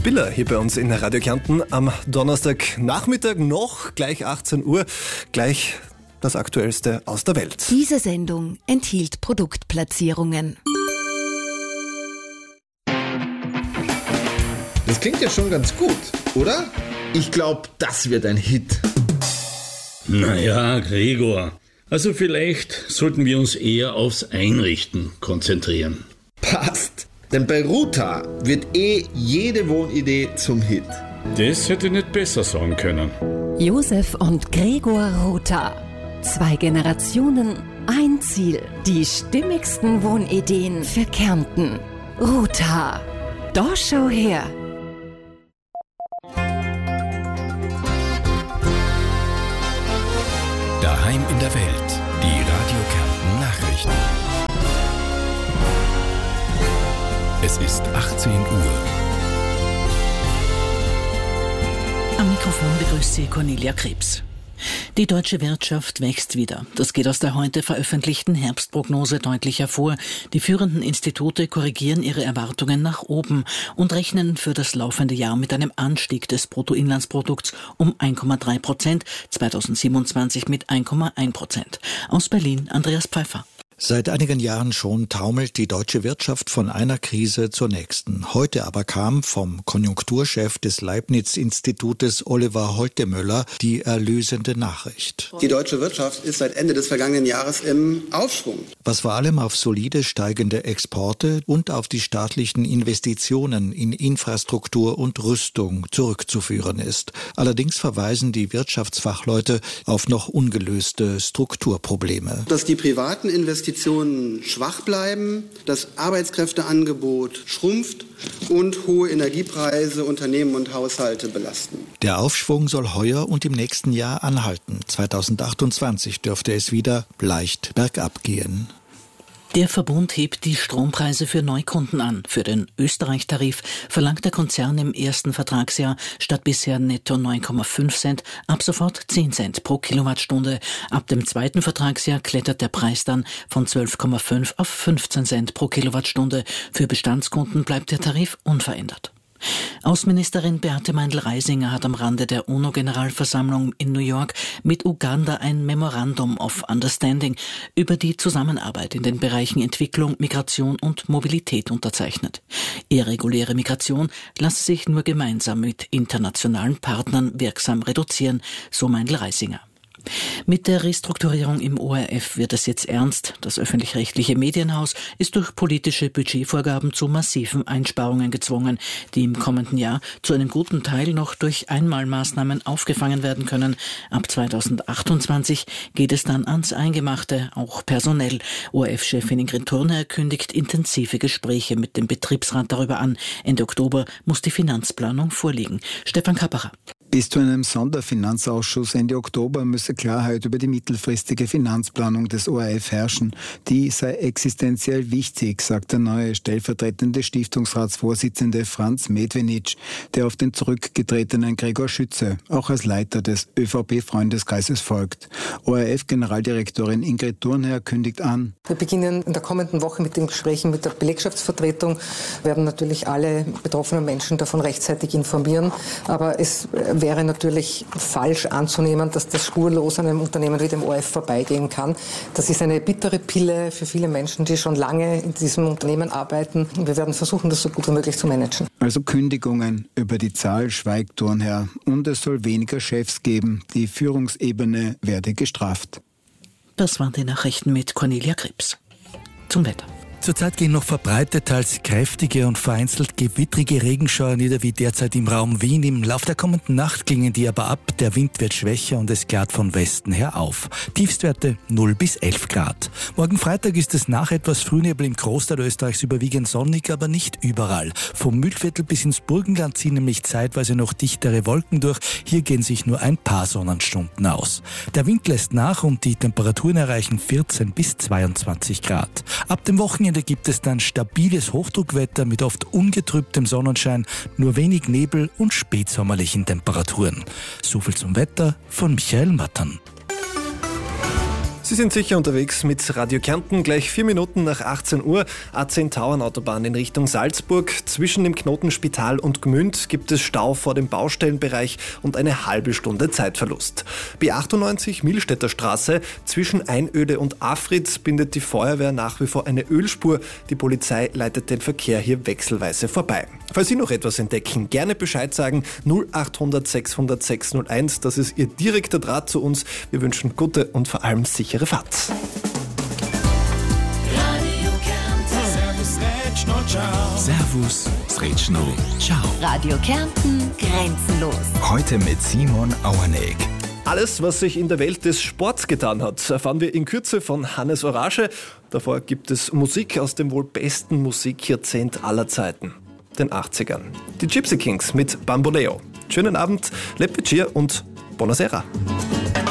Spiller hier bei uns in Radio Kärnten am Donnerstagnachmittag noch, gleich 18 Uhr, gleich das Aktuellste aus der Welt. Diese Sendung enthielt Produktplatzierungen. Das klingt ja schon ganz gut, oder? Ich glaube, das wird ein Hit. Naja, Gregor, also vielleicht sollten wir uns eher aufs Einrichten konzentrieren. Passt, denn bei Ruta wird jede Wohnidee zum Hit. Das hätte ich nicht besser sagen können. Josef und Gregor Rother. 2 Generationen, ein Ziel. Die stimmigsten Wohnideen für Kärnten. Rother. Da schau her. Daheim in der Welt. Die Radio Kärnten Nachrichten. Es ist 18 Uhr. Am Mikrofon begrüßt Sie Cornelia Krebs. Die deutsche Wirtschaft wächst wieder. Das geht aus der heute veröffentlichten Herbstprognose deutlich hervor. Die führenden Institute korrigieren ihre Erwartungen nach oben und rechnen für das laufende Jahr mit einem Anstieg des Bruttoinlandsprodukts um 1,3%, 2027 mit 1,1%. Aus Berlin Andreas Pfeiffer. Seit einigen Jahren schon taumelt die deutsche Wirtschaft von einer Krise zur nächsten. Heute aber kam vom Konjunkturchef des Leibniz-Institutes Oliver Holtemöller die erlösende Nachricht. Die deutsche Wirtschaft ist seit Ende des vergangenen Jahres im Aufschwung. Was vor allem auf solide steigende Exporte und auf die staatlichen Investitionen in Infrastruktur und Rüstung zurückzuführen ist. Allerdings verweisen die Wirtschaftsfachleute auf noch ungelöste Strukturprobleme. Dass die privaten Investitionen schwach bleiben, das Arbeitskräfteangebot schrumpft und hohe Energiepreise Unternehmen und Haushalte belasten. Der Aufschwung soll heuer und im nächsten Jahr anhalten. 2028 dürfte es wieder leicht bergab gehen. Der Verbund hebt die Strompreise für Neukunden an. Für den Österreich-Tarif verlangt der Konzern im ersten Vertragsjahr statt bisher netto 9,5 Cent ab sofort 10 Cent pro Kilowattstunde. Ab dem zweiten Vertragsjahr klettert der Preis dann von 12,5 auf 15 Cent pro Kilowattstunde. Für Bestandskunden bleibt der Tarif unverändert. Außenministerin Beate Meindl-Reisinger hat am Rande der UNO-Generalversammlung in New York mit Uganda ein Memorandum of Understanding über die Zusammenarbeit in den Bereichen Entwicklung, Migration und Mobilität unterzeichnet. Irreguläre Migration lasse sich nur gemeinsam mit internationalen Partnern wirksam reduzieren, so Meindl-Reisinger. Mit der Restrukturierung im ORF wird es jetzt ernst. Das öffentlich-rechtliche Medienhaus ist durch politische Budgetvorgaben zu massiven Einsparungen gezwungen, die im kommenden Jahr zu einem guten Teil noch durch Einmalmaßnahmen aufgefangen werden können. Ab 2028 geht es dann ans Eingemachte, auch personell. ORF-Chefin Ingrid Thurner kündigt intensive Gespräche mit dem Betriebsrat darüber an. Ende Oktober muss die Finanzplanung vorliegen. Stefan Kapperer. Bis zu einem Sonderfinanzausschuss Ende Oktober müsse Klarheit über die mittelfristige Finanzplanung des ORF herrschen. Die sei existenziell wichtig, sagt der neue stellvertretende Stiftungsratsvorsitzende Franz Medvenic, der auf den zurückgetretenen Gregor Schütze auch als Leiter des ÖVP-Freundeskreises folgt. ORF-Generaldirektorin Ingrid Thurnherr kündigt an. Wir beginnen in der kommenden Woche mit den Gesprächen mit der Belegschaftsvertretung, werden natürlich alle betroffenen Menschen davon rechtzeitig informieren, aber es wäre natürlich falsch anzunehmen, dass das spurlos an einem Unternehmen wie dem ORF vorbeigehen kann. Das ist eine bittere Pille für viele Menschen, die schon lange in diesem Unternehmen arbeiten. Wir werden versuchen, das so gut wie möglich zu managen. Also Kündigungen, über die Zahl schweigt Thurnherr. Und es soll weniger Chefs geben. Die Führungsebene werde gestraft. Das waren die Nachrichten mit Cornelia Krebs. Zum Wetter. Zurzeit gehen noch verbreitet teils kräftige und vereinzelt gewittrige Regenschauer nieder wie derzeit im Raum Wien. Im Lauf der kommenden Nacht klingen die aber ab. Der Wind wird schwächer und es klart von Westen her auf. Tiefstwerte 0 bis 11 Grad. Morgen Freitag ist es nach etwas Frühnebel im Großteil Österreichs überwiegend sonnig, aber nicht überall. Vom Mühlviertel bis ins Burgenland ziehen nämlich zeitweise noch dichtere Wolken durch. Hier gehen sich nur ein paar Sonnenstunden aus. Der Wind lässt nach und die Temperaturen erreichen 14 bis 22 Grad. Ab dem Wochenende gibt es dann stabiles Hochdruckwetter mit oft ungetrübtem Sonnenschein, nur wenig Nebel und spätsommerlichen Temperaturen. So viel zum Wetter von Michael Mattern. Sie sind sicher unterwegs mit Radio Kärnten. Gleich 4 Minuten nach 18 Uhr. A10-Tauernautobahn in Richtung Salzburg. Zwischen dem Knoten Spital und Gmünd gibt es Stau vor dem Baustellenbereich und eine halbe Stunde Zeitverlust. B98 Millstätter Straße zwischen Einöde und Afritz bindet die Feuerwehr nach wie vor eine Ölspur. Die Polizei leitet den Verkehr hier wechselweise vorbei. Falls Sie noch etwas entdecken, gerne Bescheid sagen. 0800 600 601. Das ist Ihr direkter Draht zu uns. Wir wünschen gute und vor allem sichere Fahrt. Servus, Sretschno, ciao. Radio Kärnten grenzenlos. Heute mit Simon Auerneck. Alles, was sich in der Welt des Sports getan hat, erfahren wir in Kürze von Hannes Orage. Davor gibt es Musik aus dem wohl besten Musikjahrzehnt aller Zeiten, den 80ern. Die Gypsy Kings mit Bamboleo. Schönen Abend, Leppichir und Buonasera.